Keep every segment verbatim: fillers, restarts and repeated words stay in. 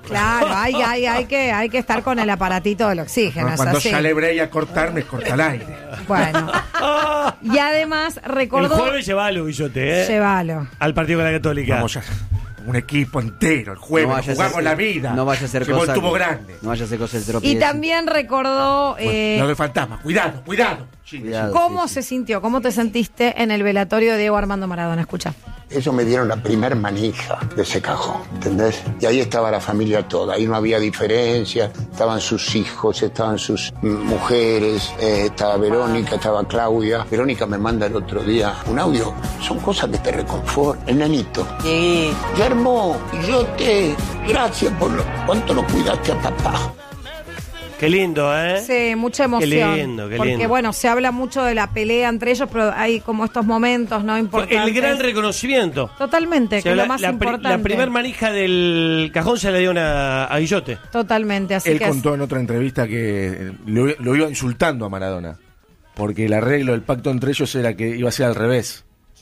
Claro, hay, hay, hay, que, hay que estar con el aparatito del oxígeno. No, cuando así. ya le bregué a cortar, me corta el aire. Bueno. Y además recordó... El jueves llévalo, Guillote, ¿eh? Llévalo. Al partido con la Católica. Vamos ya. Un equipo entero, el jueves, No vaya a jugamos ser- la vida. No vaya a ser Llegó cosa. el tubo que- grande. No vaya a ser cosa del Y tropiezo. también recordó eh, Bueno, lo de fantasma, cuidado, cuidado. Sí, Cuidado, cómo sí, se sintió, cómo te sentiste en el velatorio de Diego Armando Maradona. Escucha. Ellos me dieron la primer manija de ese cajón, ¿entendés? Y ahí estaba la familia toda, ahí no había diferencia, estaban sus hijos, estaban sus mm, mujeres, eh, estaba Verónica, estaba Claudia. Verónica me manda el otro día un audio, son cosas que te reconfortan. El nenito. Sí. Guillermo, yo te... Gracias por lo... cuánto lo cuidaste a papá. Qué lindo, ¿eh? Sí, mucha emoción. Qué lindo, qué porque, lindo. bueno, se habla mucho de la pelea entre ellos, pero hay como estos momentos, ¿no? Importantes. El gran reconocimiento. Totalmente, O sea, que es la, lo más la, pri- importante. la primer manija del cajón se la dio una, a Guillote. Totalmente, así Él que... es- contó en otra entrevista que lo, lo iba insultando a Maradona. Porque el arreglo, el pacto entre ellos era que iba a ser al revés.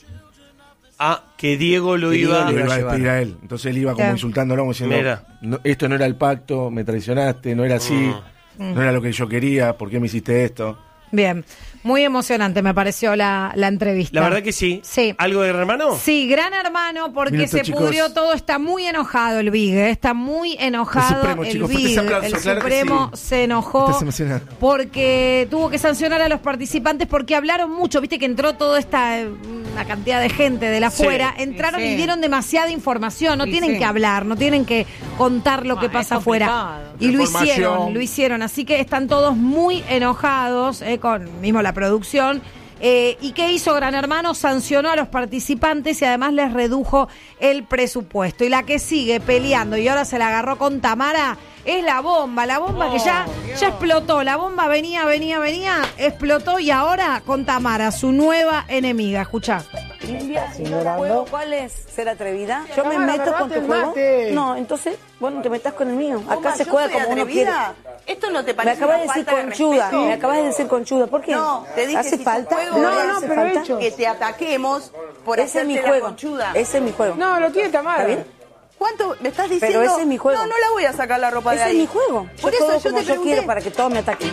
Ah, que Diego lo Que Diego iba... Lo iba iba a a llevar. despedir a él. Entonces él iba como Claro. insultándolo, como diciendo, Mira. "No, esto no era el pacto, me traicionaste, no era así, no era lo que yo quería, ¿por qué me hiciste esto?" Bien, muy emocionante me pareció la, la entrevista. La verdad que sí. Sí. ¿Algo de hermano? Sí, Gran Hermano, porque Minuto, se chicos. pudrió todo, está muy enojado el Big, ¿eh? Está muy enojado El Supremo, el chicos, fuerte Big. ese aplauso, El claro que Supremo sí. se enojó Estás emocionado. porque tuvo que sancionar a los participantes porque hablaron mucho, viste que entró toda esta eh, una cantidad de gente de la Sí. afuera, entraron Sí. y dieron demasiada información, no Sí, tienen sí. que hablar, no tienen que contar lo Ah, que es pasa afuera. complicado. Y lo Información. hicieron, lo hicieron, así que están todos muy enojados eh, con mismo la producción. Eh, ¿Y qué hizo Gran Hermano? Sancionó a los participantes y además les redujo el presupuesto. Y la que sigue peleando y ahora se la agarró con Tamara es la bomba. La bomba que ya, ya explotó. La bomba venía, venía, venía, explotó y ahora con Tamara, su nueva enemiga. Escuchá. Silvia, si no juego, ¿cuál es? ¿Ser atrevida? ¿Yo me meto con tu juego? No, entonces, vos no te metas con el mío. Acá se juega como uno quiere. ¿Esto no te Me parece acabas una de decir falta de conchuda, respeto? me acabas de decir conchuda. ¿Por qué? No, te dije ¿Hace si tu falta? juego No, es no, pero he hecho. que te ataquemos por Ese es mi hacerte la juego. conchuda. Ese es mi juego. No, lo tiene Tamara. ¿Está bien? ¿Cuánto me estás diciendo? Pero ese es mi juego. No, no la voy a sacar la ropa de Ese ahí. es mi juego. Por yo eso juego yo como te yo pregunté. quiero para que todos me ataquen.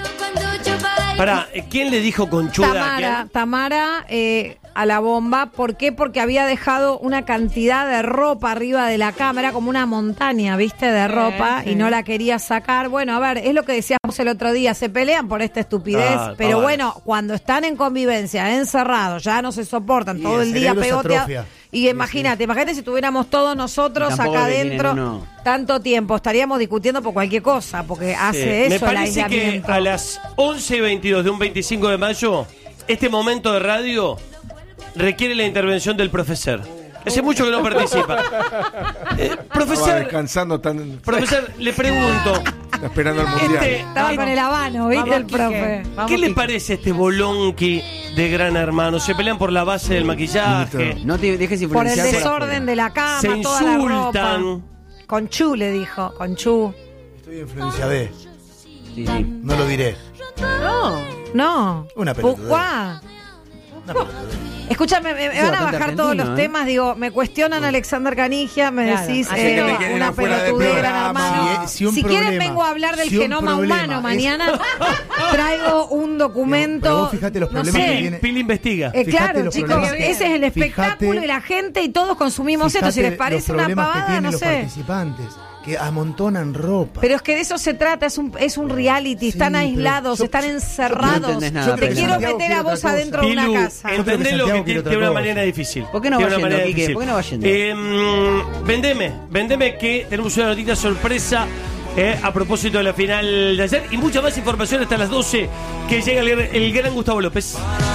Pará, ¿quién le dijo conchuda a Tamara, quién? Tamara eh, a la bomba. ¿Por qué? Porque había dejado una cantidad de ropa arriba de la cámara, como una montaña, ¿viste? De ropa, sí. y no la quería sacar. Bueno, a ver, es lo que decíamos el otro día. Se pelean por esta estupidez, Ah, pero pavadas. bueno, cuando están en convivencia, encerrados, ya no se soportan Y todo el el día cerebro se pegoteados. atrofia. Y imagínate, imagínate si tuviéramos todos nosotros Y tampoco acá le quieren adentro uno. tanto tiempo, estaríamos discutiendo por cualquier cosa, porque hace Sí. eso Me el parece que aislamiento. a las once y veintidós de un veinticinco de mayo, este momento de radio requiere la intervención del profesor. Hace mucho que no participa. Eh, Estaba profesor, descansando tan... profesor, le pregunto, Está esperando el mundial. este, Estaba con el habano, ¿viste? El profe. ¿qué le parece este bolonqui de Gran Hermano? Se pelean por la base del maquillaje, No te dejes Por el influenciar por desorden afuera. de la cama, se toda la ropa. insultan. Con Chu le dijo, con Chu. Estoy en influencia B. Sí, sí. No lo diré. No, no. Una pelotudez. Pucuá. Una pelotudez. Escúchame, me, me Sí, van a bastante bajar todos argentino, los ¿eh? temas, digo, me cuestionan a Alexander Canigia, me Claro. decís Así eh, que me quieren una afuera del pelotudez, Gran programa. Hermano. Si- si un si quieren problema- vengo a hablar del si un genoma problema humano es- mañana, traigo un documento. Pero vos fíjate los no problemas sé. que tiene- Pili investiga. Eh, Fíjate claro, los chicos, problemas que- ese es el espectáculo fíjate- y la gente y todos consumimos esto. Si les Fíjate parece los una problemas que pavada, tienen no los sé. participantes, que amontonan ropa. Pero es que de eso se trata, es un, es un reality, están pero aislados, yo- están yo- encerrados. no entendés nada, Yo te pero quiero Santiago meter a quiere vos otra cosa. adentro de una Pilu, casa. Yo creo que entendelo que Santiago quiere tiene otra tiene una cosa. manera difícil. ¿Por qué no Tiene va una yendo, manera Quique? difícil. ¿Por qué no va yendo? Eh, mm, vendeme, vendeme que tenemos una notita sorpresa eh, a propósito de la final de ayer y mucha más información hasta las doce que llega el, el gran Gustavo López.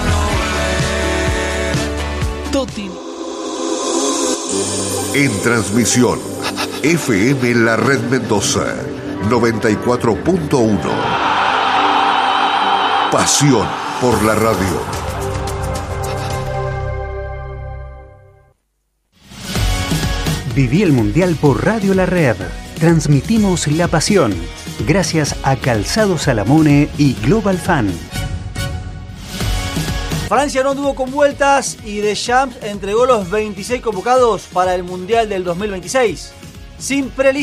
Toti. En transmisión, F M La Red Mendoza, noventa y cuatro punto uno. Pasión por la radio. Viví el Mundial por Radio La Red. Transmitimos la pasión. Gracias a Calzado Salamone y Global Fan. Francia no anduvo con vueltas y Deschamps entregó los veintiséis convocados para el Mundial del dos mil veintiséis. Sin prelista.